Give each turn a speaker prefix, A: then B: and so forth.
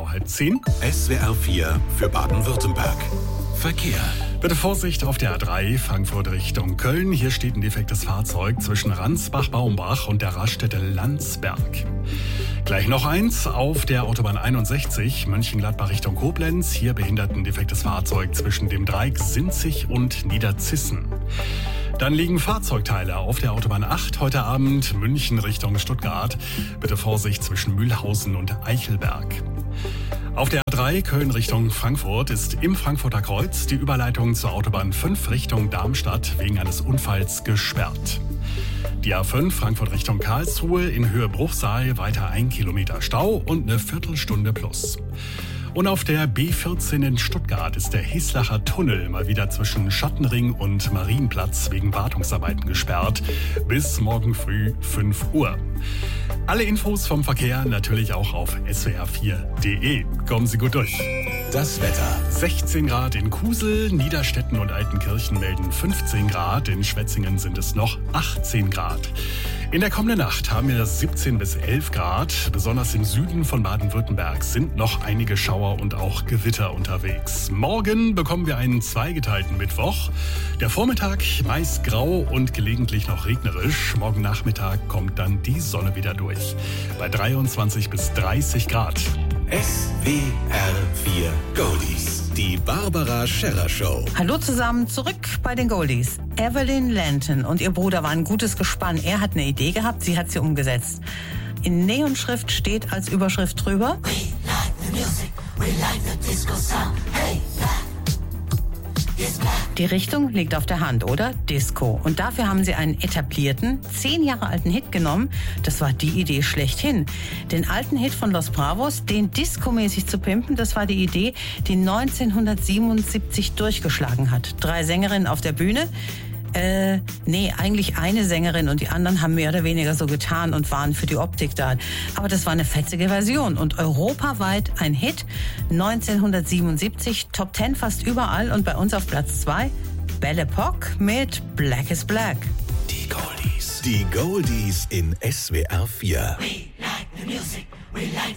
A: genau 9:30.
B: SWR 4 für Baden-Württemberg. Verkehr.
A: Bitte Vorsicht auf der A3 Frankfurt Richtung Köln. Hier steht ein defektes Fahrzeug zwischen Ransbach-Baumbach und der Raststätte Landsberg. Gleich noch eins auf der Autobahn 61 Mönchengladbach Richtung Koblenz. Hier behindert ein defektes Fahrzeug zwischen dem Dreieck Sinzig und Niederzissen. Dann liegen Fahrzeugteile auf der Autobahn 8 heute Abend München Richtung Stuttgart. Bitte Vorsicht zwischen Mühlhausen und Eichelberg. Auf der A3 Köln Richtung Frankfurt ist im Frankfurter Kreuz die Überleitung zur Autobahn 5 Richtung Darmstadt wegen eines Unfalls gesperrt. Die A5 Frankfurt Richtung Karlsruhe in Höhe Bruchsal weiter 1 Kilometer Stau und eine Viertelstunde plus. Und auf der B14 in Stuttgart ist der Hislacher Tunnel mal wieder zwischen Schottenring und Marienplatz wegen Wartungsarbeiten gesperrt. Bis morgen früh 5 Uhr. Alle Infos vom Verkehr natürlich auch auf swr4.de. Kommen Sie gut durch.
B: Das Wetter.
A: 16 Grad in Kusel, Niederstetten und Altenkirchen melden 15 Grad. In Schwetzingen sind es noch 18 Grad. In der kommenden Nacht haben wir 17 bis 11 Grad. Besonders im Süden von Baden-Württemberg sind noch einige Schauer und auch Gewitter unterwegs. Morgen bekommen wir einen zweigeteilten Mittwoch. Der Vormittag meist grau und gelegentlich noch regnerisch. Morgen Nachmittag kommt dann die Sonne wieder durch. Bei 23 bis 30 Grad.
B: SWR 4 Goldies. Die Barbara Scherrer Show.
C: Hallo zusammen, zurück bei den Goldies. Evelyn Lanton und ihr Bruder waren ein gutes Gespann. Er hat eine Idee gehabt, sie hat sie umgesetzt. In Neonschrift steht als Überschrift drüber: We like the music, we like the disco sound. Hey, die Richtung liegt auf der Hand, oder? Disco. Und dafür haben sie einen etablierten, 10 Jahre alten Hit genommen. Das war die Idee schlechthin. Den alten Hit von Los Bravos, den discomäßig zu pimpen, das war die Idee, die 1977 durchgeschlagen hat. 3 Sängerinnen auf der Bühne. Eigentlich eine Sängerin und die anderen haben mehr oder weniger so getan und waren für die Optik da. Aber das war eine fetzige Version und europaweit ein Hit. 1977, Top 10 fast überall und bei uns auf Platz 2 Belle Epoque mit Black is Black.
B: Die Goldies. Die Goldies in SWR 4.
D: We like the music, we like